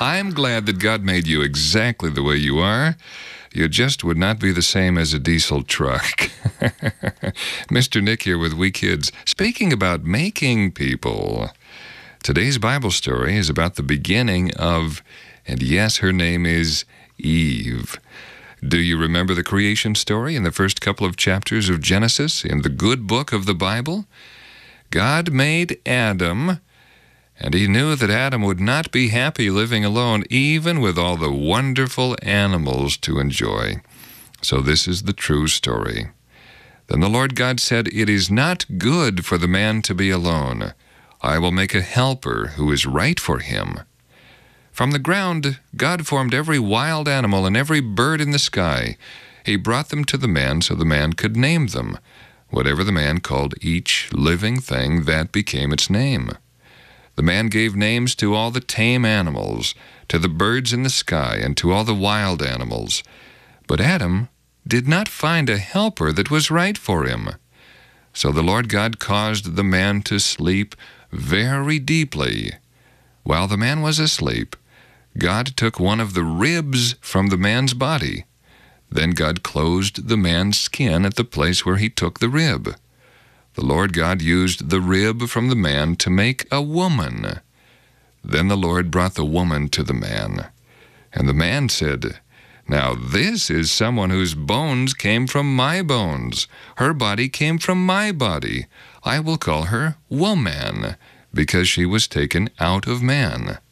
I'm glad that God made you exactly the way you are. You just would not be the same as a diesel truck. Mr. Nick here with We Kids. Speaking about making people, today's Bible story is about the beginning of, and yes, her name is Eve. Do you remember the creation story in the first couple of chapters of Genesis in the good book of the Bible? God made Adam, and he knew that Adam would not be happy living alone, even with all the wonderful animals to enjoy. So this is the true story. Then the Lord God said, "It is not good for the man to be alone. I will make a helper who is right for him." From the ground, God formed every wild animal and every bird in the sky. He brought them to the man so the man could name them. Whatever the man called each living thing, that became its name. The man gave names to all the tame animals, to the birds in the sky, and to all the wild animals. But Adam did not find a helper that was right for him. So the Lord God caused the man to sleep very deeply. While the man was asleep, God took one of the ribs from the man's body. Then God closed the man's skin at the place where he took the rib. The Lord God used the rib from the man to make a woman. Then the Lord brought the woman to the man. And the man said, "Now this is someone whose bones came from my bones. Her body came from my body. I will call her woman, because she was taken out of man."